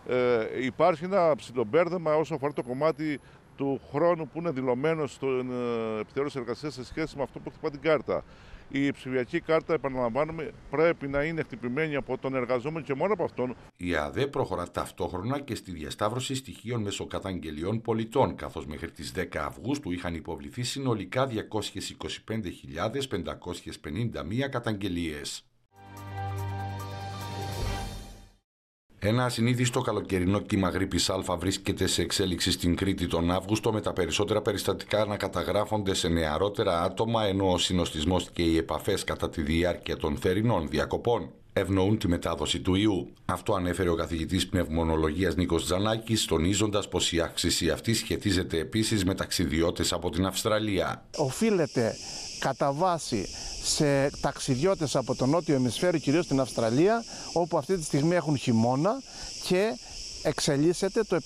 Υπάρχει ένα ψιλομπέρδεμα όσον αφορά το κομμάτι του χρόνου που είναι δηλωμένο στην επιθεώρηση εργασίας σε σχέση με αυτό που χτυπά την κάρτα. Η ψηφιακή κάρτα, επαναλαμβάνουμε, πρέπει να είναι χτυπημένη από τον εργαζόμενο και μόνο από αυτόν. Η ΑΔΕ προχωρά ταυτόχρονα και στη διασταύρωση στοιχείων μέσω καταγγελιών πολιτών, καθώς μέχρι τις 10 Αυγούστου είχαν υποβληθεί συνολικά 225.551 καταγγελίες. Ένα ασυνήθιστο καλοκαιρινό κύμα γρίπης Α βρίσκεται σε εξέλιξη στην Κρήτη τον Αύγουστο, με τα περισσότερα περιστατικά να καταγράφονται σε νεαρότερα άτομα, ενώ ο συνοστισμός και οι επαφές κατά τη διάρκεια των θερινών διακοπών ευνοούν τη μετάδοση του ιού. Αυτό ανέφερε ο καθηγητής πνευμονολογίας Νίκος Τζανάκης, τονίζοντας πως η αύξηση αυτή σχετίζεται επίσης με ταξιδιώτες από την Αυστραλία. Οφείλεται κατά βάση σε ταξιδιώτες από το νότιο ημισφαίριο, κυρίως στην Αυστραλία, όπου αυτή τη στιγμή έχουν χειμώνα και εξελίσσεται το